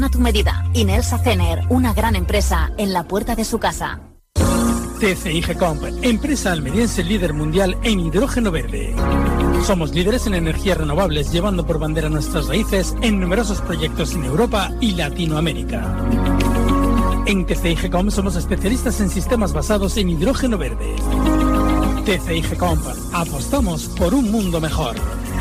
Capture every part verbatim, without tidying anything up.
A tu medida. Inelsa Cener, una gran empresa en la puerta de su casa. T C I Gecomp, empresa almeriense líder mundial en hidrógeno verde. Somos líderes en energías renovables, llevando por bandera nuestras raíces en numerosos proyectos en Europa y Latinoamérica. En T C I Gecomp somos especialistas en sistemas basados en hidrógeno verde. T C I Gecomp, apostamos por un mundo mejor.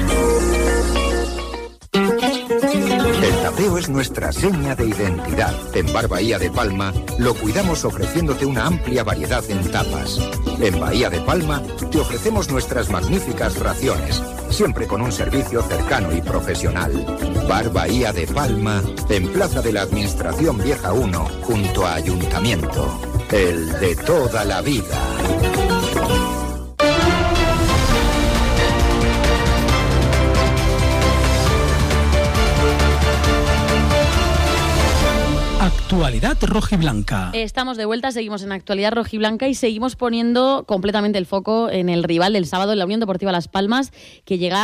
El tapeo es nuestra seña de identidad. En Bar Bahía de Palma lo cuidamos ofreciéndote una amplia variedad en tapas. En Bahía de Palma te ofrecemos nuestras magníficas raciones, siempre con un servicio cercano y profesional. Bar Bahía de Palma, en Plaza de la Administración Vieja uno, junto a Ayuntamiento. El de toda la vida. Actualidad rojiblanca. Estamos de vuelta, seguimos en Actualidad rojiblanca y seguimos poniendo completamente el foco en el rival del sábado, en la Unión Deportiva Las Palmas, que llega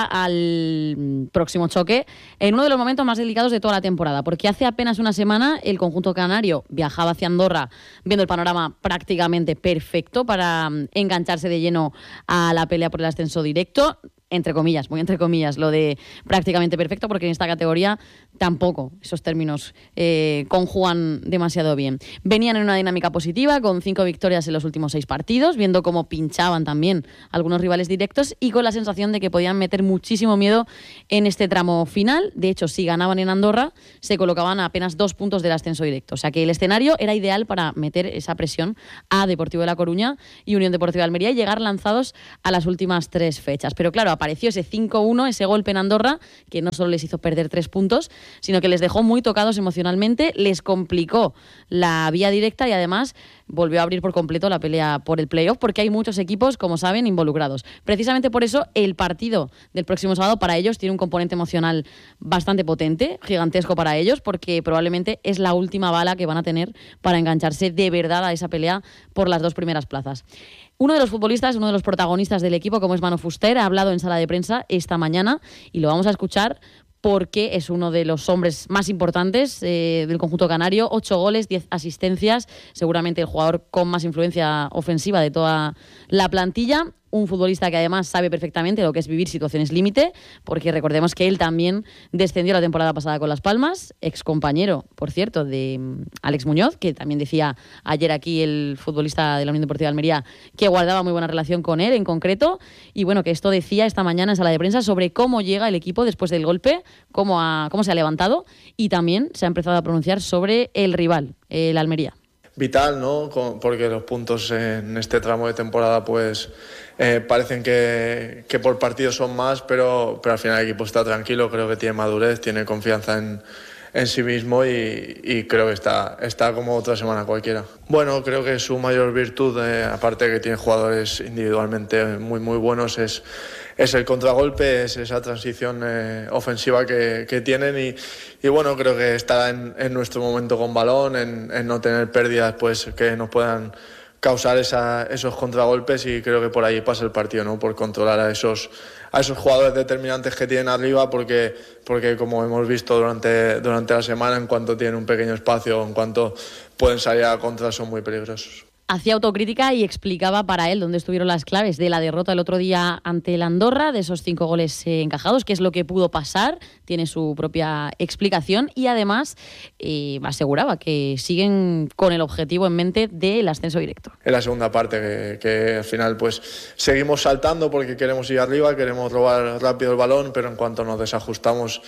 al próximo choque en uno de los momentos más delicados de toda la temporada, porque hace apenas una semana el conjunto canario viajaba hacia Andorra viendo el panorama prácticamente perfecto para engancharse de lleno a la pelea por el ascenso directo. Entre comillas, muy entre comillas, lo de prácticamente perfecto, porque en esta categoría tampoco esos términos eh, conjugan demasiado bien. Venían en una dinámica positiva, con cinco victorias en los últimos seis partidos, viendo cómo pinchaban también algunos rivales directos y con la sensación de que podían meter muchísimo miedo en este tramo final. De hecho, si ganaban en Andorra, se colocaban a apenas dos puntos del ascenso directo. O sea que el escenario era ideal para meter esa presión a Deportivo de La Coruña y Unión Deportiva de Almería y llegar lanzados a las últimas tres fechas. Pero claro, apareció ese cinco uno, ese golpe en Andorra, que no solo les hizo perder tres puntos, sino que les dejó muy tocados emocionalmente, les complicó la vía directa y además volvió a abrir por completo la pelea por el playoff, porque hay muchos equipos, como saben, involucrados. Precisamente por eso el partido del próximo sábado para ellos tiene un componente emocional bastante potente, gigantesco para ellos, porque probablemente es la última bala que van a tener para engancharse de verdad a esa pelea por las dos primeras plazas. Uno de los futbolistas, uno de los protagonistas del equipo, como es Manu Fuster, ha hablado en sala de prensa esta mañana y lo vamos a escuchar porque es uno de los hombres más importantes eh, del conjunto canario. Ocho goles, diez asistencias, seguramente el jugador con más influencia ofensiva de toda la plantilla. Un futbolista que además sabe perfectamente lo que es vivir situaciones límite, porque recordemos que él también descendió la temporada pasada con Las Palmas, ex compañero, por cierto, de Alex Muñoz, que también decía ayer aquí el futbolista de la Unión Deportiva de Almería que guardaba muy buena relación con él en concreto, y bueno, que esto decía esta mañana en sala de prensa sobre cómo llega el equipo después del golpe, cómo, ha, cómo se ha levantado, y también se ha empezado a pronunciar sobre el rival, el Almería. Vital, ¿no? Porque los puntos en este tramo de temporada pues eh, parecen que, que por partido son más, pero, pero al final el equipo está tranquilo, creo que tiene madurez, tiene confianza en, en sí mismo y, y creo que está, está como otra semana cualquiera. Bueno, creo que su mayor virtud, eh, aparte de que tiene jugadores individualmente muy muy buenos, es es el contragolpe, es esa transición eh, ofensiva que, que tienen y, y bueno, creo que estará en, en nuestro momento con balón, en, en no tener pérdidas pues que nos puedan causar esa, esos contragolpes, y creo que por ahí pasa el partido, ¿no? Por controlar a esos, a esos jugadores determinantes que tienen arriba, porque, porque como hemos visto durante, durante la semana, en cuanto tienen un pequeño espacio, en cuanto pueden salir a contra, son muy peligrosos. Hacía autocrítica y explicaba para él dónde estuvieron las claves de la derrota el otro día ante el Andorra, de esos cinco goles eh, encajados, qué es lo que pudo pasar, tiene su propia explicación y además eh, aseguraba que siguen con el objetivo en mente del ascenso directo. En la segunda parte, que, que al final pues seguimos saltando porque queremos ir arriba, queremos robar rápido el balón, pero en cuanto nos desajustamos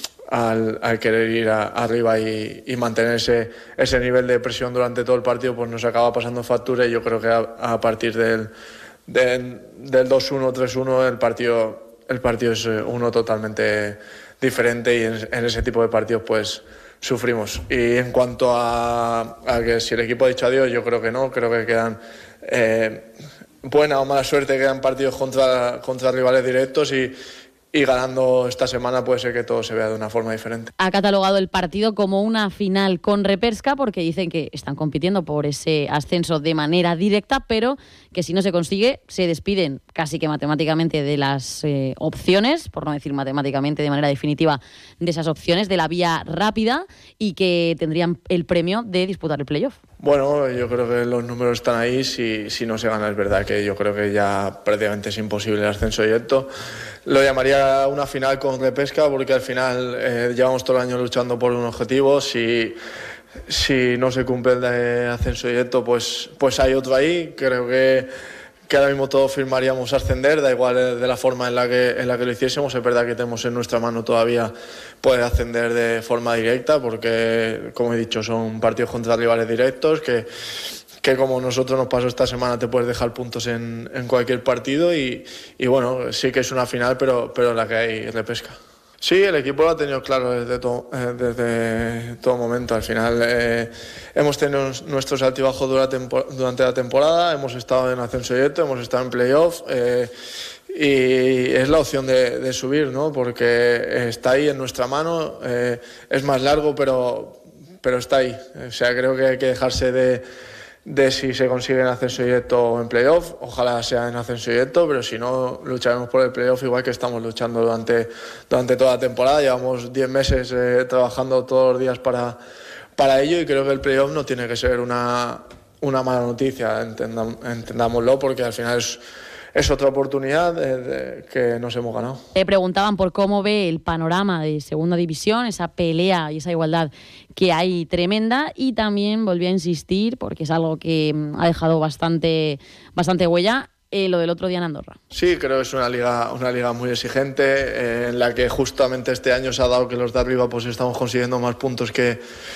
Al, al querer ir a, arriba y, y mantener ese, ese nivel de presión durante todo el partido, pues nos acaba pasando factura, y yo creo que a, a partir del, del, del dos uno, tres uno el partido, el partido es uno totalmente diferente, y en, en ese tipo de partidos pues sufrimos. Y en cuanto a, a que si el equipo ha dicho adiós, yo creo que no, creo que quedan eh, buena o mala suerte, quedan partidos contra, contra rivales directos y y ganando esta semana puede ser que todo se vea de una forma diferente. Ha catalogado el partido como una final con repesca porque dicen que están compitiendo por ese ascenso de manera directa, pero que si no se consigue se despiden casi que matemáticamente de las eh, opciones, por no decir matemáticamente de manera definitiva de esas opciones, de la vía rápida, y que tendrían el premio de disputar el playoff. Bueno, yo creo que los números están ahí. Si, si no se gana, es verdad que yo creo que ya prácticamente es imposible el ascenso directo. Lo llamaría una final con repesca porque al final eh, llevamos todo el año luchando por un objetivo. Si, si no se cumple el de ascenso directo, pues, pues hay otro ahí. Creo que, que ahora mismo todos firmaríamos ascender, da igual de la forma en la que, en la que lo hiciésemos. Es verdad que tenemos en nuestra mano todavía poder ascender de forma directa porque, como he dicho, son partidos contra rivales directos que... que como nosotros nos pasó esta semana te puedes dejar puntos en, en cualquier partido y, y bueno, sí que es una final, pero, pero en la que hay repesca. Sí, el equipo lo ha tenido claro desde todo, eh, desde todo momento. Al final eh, hemos tenido nuestros altibajos durante la temporada, hemos estado en ascenso directo, hemos estado en playoff eh, y es la opción de, de subir, ¿no? Porque está ahí en nuestra mano, eh, es más largo, pero, pero está ahí. O sea, creo que hay que dejarse de... de si se consigue en ascenso directo o en playoff, ojalá sea en ascenso directo, pero si no, lucharemos por el playoff igual que estamos luchando durante, durante toda la temporada. Llevamos diez meses eh, trabajando todos los días para, para ello y creo que el playoff no tiene que ser una, una mala noticia, entendam, entendámoslo, porque al final es, es otra oportunidad de, de, que nos hemos ganado. Le preguntaban por cómo ve el panorama de segunda división, esa pelea y esa igualdad que hay tremenda, y también volvió a insistir, porque es algo que ha dejado bastante, bastante huella, eh, lo del otro día en Andorra. Sí, creo que es una liga, una liga muy exigente, eh, en la que justamente este año se ha dado que los de arriba pues estamos consiguiendo más puntos que,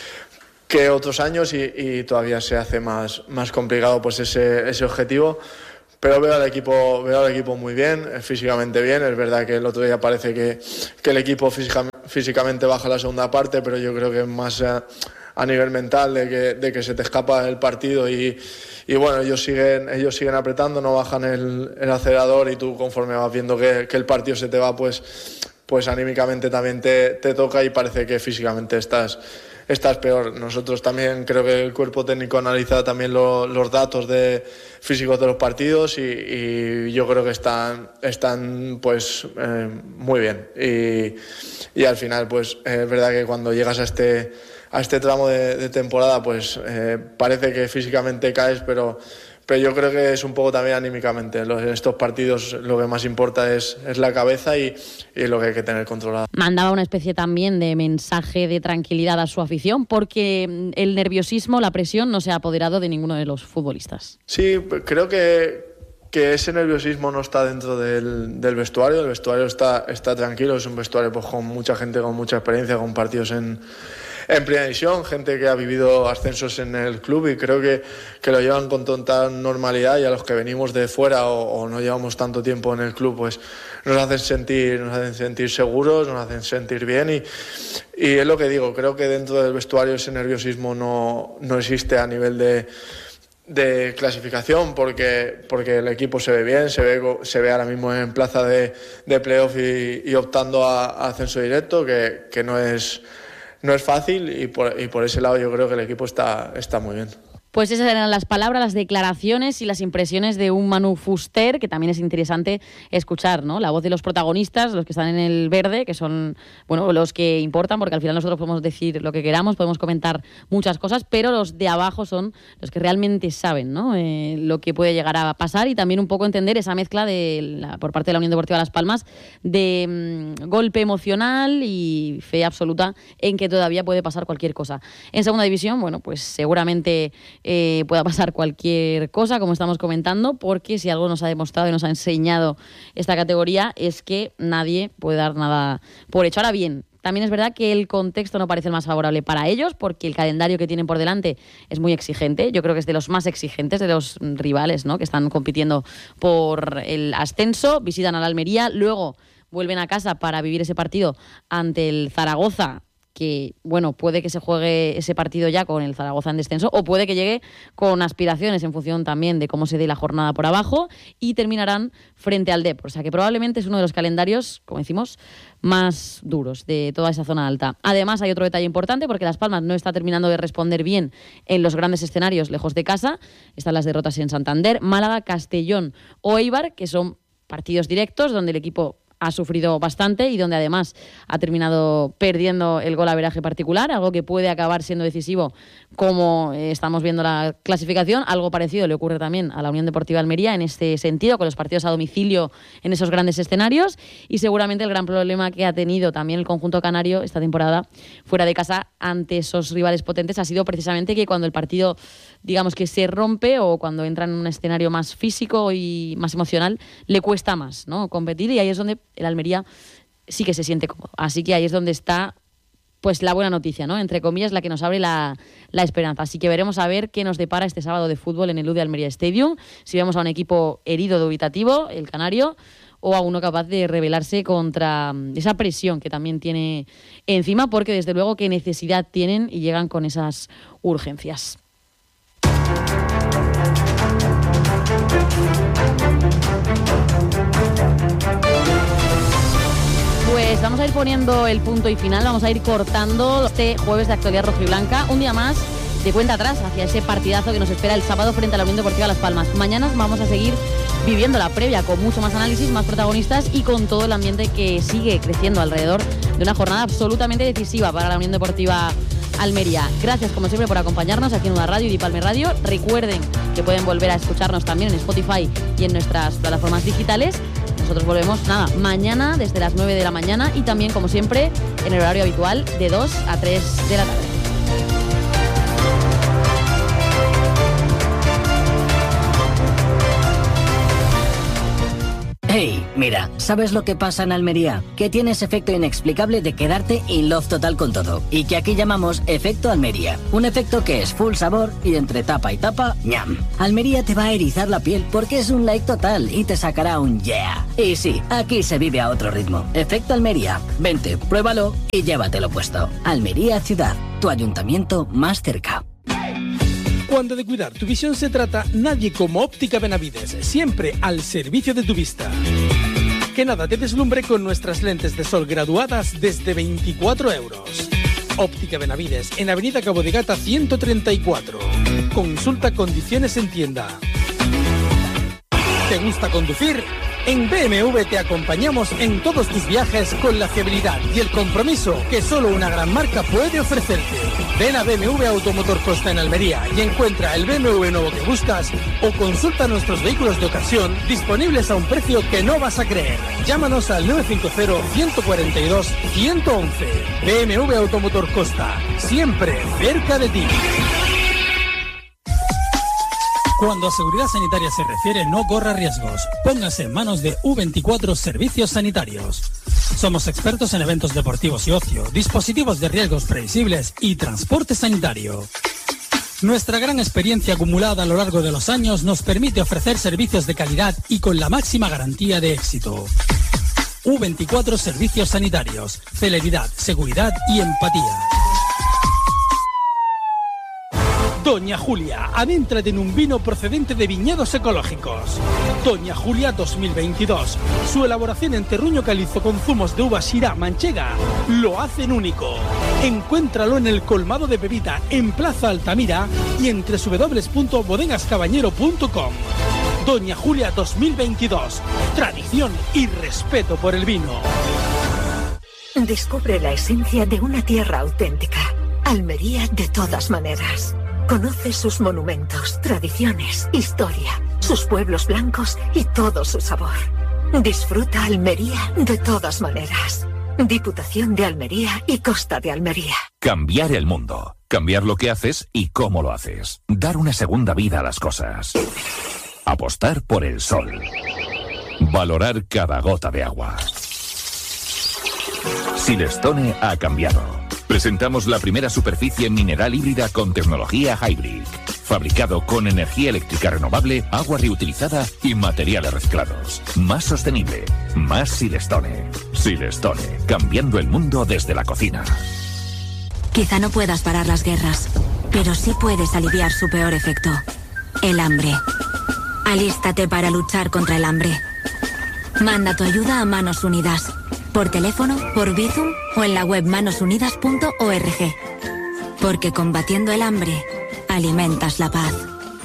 que otros años y, y todavía se hace más, más complicado pues ese, ese objetivo. Pero veo al equipo, veo al equipo muy bien, físicamente bien. Es verdad que el otro día parece que, que el equipo física, físicamente baja la segunda parte, pero yo creo que es más a, a nivel mental de que, de que se te escapa el partido y, y bueno, ellos siguen, ellos siguen apretando, no bajan el, el acelerador y tú conforme vas viendo que, que el partido se te va, pues, pues anímicamente también te, te toca y parece que físicamente estás... estás peor. Nosotros también creo que el cuerpo técnico analiza también lo, los datos de físicos de los partidos y, y yo creo que están, están pues eh, muy bien y, y al final pues eh, es verdad que cuando llegas a este, a este tramo de, de temporada pues eh, parece que físicamente caes, pero Pero yo creo que es un poco también anímicamente. En estos partidos lo que más importa es, es la cabeza y, y lo que hay que tener controlado. Mandaba una especie también de mensaje de tranquilidad a su afición, porque el nerviosismo, la presión, no se ha apoderado de ninguno de los futbolistas. Sí, creo que, que ese nerviosismo no está dentro del, del vestuario. El vestuario está, está tranquilo, es un vestuario pues, con mucha gente con mucha experiencia, con partidos en... en primera división, gente que ha vivido ascensos en el club y creo que, que lo llevan con tanta normalidad, y a los que venimos de fuera o, o no llevamos tanto tiempo en el club pues nos hacen sentir, nos hacen sentir seguros, nos hacen sentir bien y, y es lo que digo, creo que dentro del vestuario ese nerviosismo no, no existe a nivel de, de clasificación porque, porque el equipo se ve bien, se ve, se ve ahora mismo en plaza de, de playoff y, y optando a, a ascenso directo, que, que no es... No es fácil y por, y por ese lado yo creo que el equipo está, está muy bien. Pues esas eran las palabras, las declaraciones y las impresiones de un Manu Fuster, que también es interesante escuchar, ¿no? La voz de los protagonistas, los que están en el verde, que son, bueno, los que importan, porque al final nosotros podemos decir lo que queramos, podemos comentar muchas cosas, pero los de abajo son los que realmente saben, ¿no? Eh, lo que puede llegar a pasar y también un poco entender esa mezcla de la, por parte de la Unión Deportiva Las Palmas de mmm, golpe emocional y fe absoluta en que todavía puede pasar cualquier cosa. En segunda división, bueno, pues seguramente Eh, pueda pasar cualquier cosa, como estamos comentando, porque si algo nos ha demostrado y nos ha enseñado esta categoría es que nadie puede dar nada por hecho. Ahora bien, también es verdad que el contexto no parece el más favorable para ellos, porque el calendario que tienen por delante es muy exigente. Yo creo que es de los más exigentes de los rivales, ¿no?, que están compitiendo por el ascenso. Visitan a la Almería, luego vuelven a casa para vivir ese partido ante el Zaragoza, que, bueno, puede que se juegue ese partido ya con el Zaragoza en descenso o puede que llegue con aspiraciones en función también de cómo se dé la jornada por abajo y terminarán frente al Dep. O sea que probablemente es uno de los calendarios, como decimos, más duros de toda esa zona alta. Además, hay otro detalle importante porque Las Palmas no está terminando de responder bien en los grandes escenarios lejos de casa. Están las derrotas en Santander, Málaga, Castellón o Eibar, que son partidos directos donde el equipo ha sufrido bastante y donde además ha terminado perdiendo el golaveraje particular, algo que puede acabar siendo decisivo como eh, estamos viendo la clasificación. Algo parecido le ocurre también a la Unión Deportiva Almería en este sentido, con los partidos a domicilio en esos grandes escenarios, y seguramente el gran problema que ha tenido también el conjunto canario esta temporada fuera de casa ante esos rivales potentes ha sido precisamente que cuando el partido, digamos que se rompe o cuando entra en un escenario más físico y más emocional, le cuesta más, ¿no?, competir, y ahí es donde el Almería sí que se siente cómodo. Así que ahí es donde está, pues, la buena noticia, ¿no?, entre comillas, la que nos abre la, la esperanza. Así que veremos a ver qué nos depara este sábado de fútbol en el U de Almería Stadium, si vemos a un equipo herido, dubitativo, el canario, o a uno capaz de rebelarse contra esa presión que también tiene encima, porque desde luego qué necesidad tienen y llegan con esas urgencias. Pues vamos a ir poniendo el punto y final, vamos a ir cortando este jueves de actualidad rojiblanca, un día más de cuenta atrás hacia ese partidazo que nos espera el sábado frente a la Unión Deportiva Las Palmas. Mañana vamos a seguir viviendo la previa con mucho más análisis, más protagonistas y con todo el ambiente que sigue creciendo alrededor de una jornada absolutamente decisiva para la Unión Deportiva Almería. Gracias como siempre por acompañarnos aquí en Una Radio y Dipalme Radio. Recuerden que pueden volver a escucharnos también en Spotify y en nuestras plataformas digitales. Nosotros volvemos, nada, mañana desde las nueve de la mañana y también, como siempre, en el horario habitual de dos a tres de la tarde. Hey, mira, ¿sabes lo que pasa en Almería? Que tienes efecto inexplicable de quedarte in love total con todo. Y que aquí llamamos efecto Almería. Un efecto que es full sabor y entre tapa y tapa, ñam. Almería te va a erizar la piel porque es un like total y te sacará un yeah. Y sí, aquí se vive a otro ritmo. Efecto Almería. Vente, pruébalo y llévatelo puesto. Almería Ciudad, tu ayuntamiento más cerca. Cuando de cuidar tu visión se trata, nadie como Óptica Benavides, siempre al servicio de tu vista. Que nada te deslumbre con nuestras lentes de sol graduadas desde veinticuatro euros. Óptica Benavides, en Avenida Cabo de Gata ciento treinta y cuatro. Consulta condiciones en tienda. ¿Te gusta conducir? En B M W te acompañamos en todos tus viajes con la fiabilidad y el compromiso que solo una gran marca puede ofrecerte. Ven a B M W Automotor Costa en Almería y encuentra el B M W nuevo que buscas o consulta nuestros vehículos de ocasión disponibles a un precio que no vas a creer. Llámanos al nueve cinco cero, uno cuatro dos, uno uno uno. B M W Automotor Costa, siempre cerca de ti. Cuando a seguridad sanitaria se refiere, no corra riesgos. Póngase en manos de U veinticuatro Servicios Sanitarios. Somos expertos en eventos deportivos y ocio, dispositivos de riesgos previsibles y transporte sanitario. Nuestra gran experiencia acumulada a lo largo de los años nos permite ofrecer servicios de calidad y con la máxima garantía de éxito. U veinticuatro Servicios Sanitarios. Celeridad, seguridad y empatía. Doña Julia, adéntrate en un vino procedente de viñedos ecológicos. Doña Julia dos mil veintidós. Su elaboración en terruño calizo con zumos de uva Syrah manchega lo hacen único. Encuéntralo en el colmado de Pepita, en Plaza Altamira y en doble u doble u doble u punto bodegas cabañero punto com. Doña Julia dos mil veintidós. Tradición y respeto por el vino. Descubre la esencia de una tierra auténtica. Almería de todas maneras. Conoce sus monumentos, tradiciones, historia, sus pueblos blancos y todo su sabor. Disfruta Almería de todas maneras. Diputación de Almería y Costa de Almería. Cambiar el mundo. Cambiar lo que haces y cómo lo haces. Dar una segunda vida a las cosas. Apostar por el sol. Valorar cada gota de agua. Silestone ha cambiado. Presentamos la primera superficie mineral híbrida con tecnología Hybrid. Fabricado con energía eléctrica renovable, agua reutilizada y materiales reciclados. Más sostenible, más Silestone. Silestone, cambiando el mundo desde la cocina. Quizá no puedas parar las guerras, pero sí puedes aliviar su peor efecto, el hambre. Alístate para luchar contra el hambre. Manda tu ayuda a Manos Unidas, por teléfono, por Bizum o en la web manos unidas punto org. Porque combatiendo el hambre, alimentas la paz.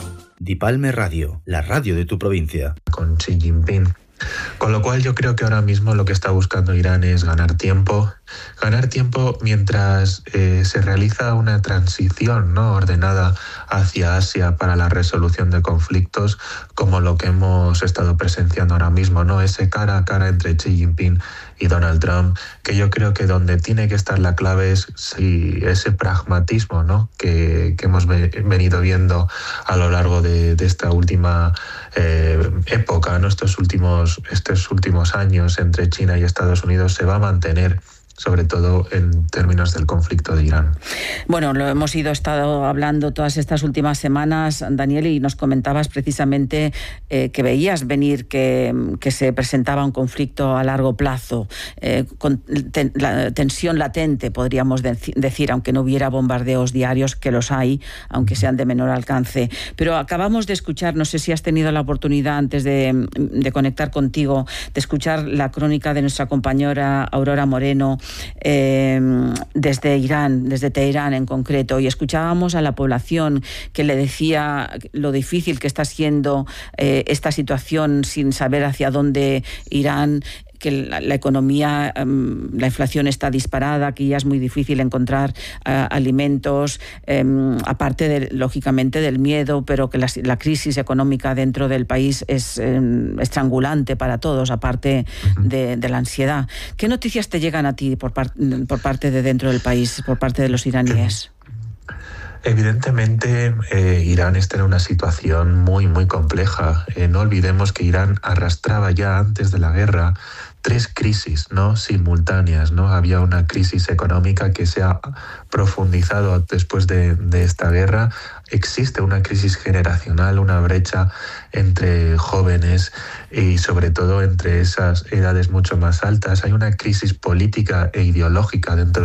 Dipalme Radio, la radio de tu provincia. Con Xi Jinping. Con lo cual yo creo que ahora mismo lo que está buscando Irán es ganar tiempo, ganar tiempo mientras eh, se realiza una transición, ¿no?, ordenada hacia Asia para la resolución de conflictos, como lo que hemos estado presenciando ahora mismo, ¿no?, ese cara a cara entre Xi Jinping y Donald Trump, que yo creo que donde tiene que estar la clave es si ese pragmatismo, ¿no?, que, que hemos venido viendo a lo largo de, de esta última eh, época, ¿no?, estos últimos, estos últimos años entre China y Estados Unidos, se va a mantener, sobre todo en términos del conflicto de Irán. Bueno, lo hemos ido estado hablando todas estas últimas semanas, Daniel, y nos comentabas precisamente eh, que veías venir que, que se presentaba un conflicto a largo plazo, eh, con ten, la tensión latente, podríamos de, decir, aunque no hubiera bombardeos diarios, que los hay, aunque sean de menor alcance. Pero acabamos de escuchar, no sé si has tenido la oportunidad antes de, de conectar contigo, de escuchar la crónica de nuestra compañera Aurora Moreno, Eh, desde Irán, desde Teherán en concreto, y escuchábamos a la población que le decía lo difícil que está siendo eh, esta situación sin saber hacia dónde irán, que la, la economía, um, la inflación está disparada, que ya es muy difícil encontrar uh, alimentos, um, aparte, de, lógicamente, del miedo, pero que la, la crisis económica dentro del país es um, estrangulante para todos, aparte uh-huh. de, de la ansiedad. ¿Qué noticias te llegan a ti por, par, por parte de dentro del país, por parte de los iraníes? Evidentemente, eh, Irán está en una situación muy, muy compleja. Eh, no olvidemos que Irán arrastraba ya antes de la guerra tres crisis, ¿no?, simultáneas, ¿no? Había una crisis económica que se ha profundizado después de, de esta guerra. Existe una crisis generacional, una brecha entre jóvenes y sobre todo entre esas edades mucho más altas. Hay una crisis política e ideológica dentro